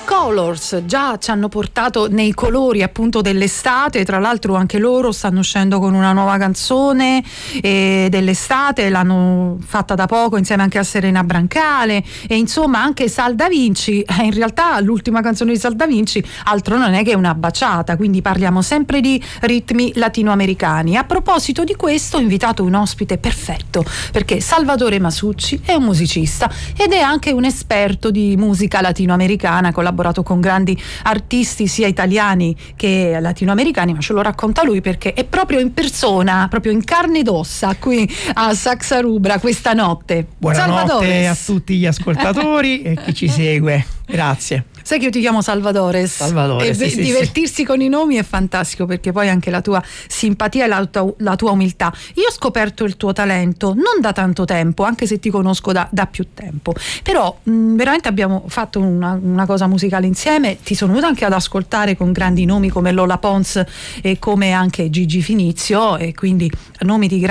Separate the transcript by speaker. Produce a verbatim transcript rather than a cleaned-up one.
Speaker 1: Colors già ci hanno portato nei colori appunto dell'estate, tra l'altro anche loro stanno uscendo con una nuova canzone eh, dell'estate, l'hanno fatta da poco insieme anche a Serena Brancale e insomma anche Sal Da Vinci, eh, in realtà l'ultima canzone di Sal Da Vinci altro non è che una baciata, quindi parliamo sempre di ritmi latinoamericani. A proposito di questo ho invitato un ospite perfetto perché Salvatore Masucci è un musicista ed è anche un esperto di musica latinoamericana, ha collaborato con grandi artisti sia italiani che latinoamericani, ma ce lo racconta lui perché è proprio in persona, proprio in carne ed ossa qui a Saxa Rubra questa notte.
Speaker 2: Buonanotte
Speaker 1: Salvatore.
Speaker 2: A tutti gli ascoltatori e chi ci segue, grazie.
Speaker 1: Sai che io ti chiamo Salvatore?
Speaker 2: Salvatore,
Speaker 1: e
Speaker 2: sì, sì,
Speaker 1: divertirsi
Speaker 2: sì.
Speaker 1: con i nomi è fantastico perché poi anche la tua simpatia e la tua, la tua umiltà. Io ho scoperto il tuo talento non da tanto tempo, anche se ti conosco da, da più tempo, però mh, veramente abbiamo fatto una, una cosa musicale insieme, ti sono venuta anche ad ascoltare con grandi nomi come Lola Pons e come anche Gigi Finizio, e quindi nomi di grande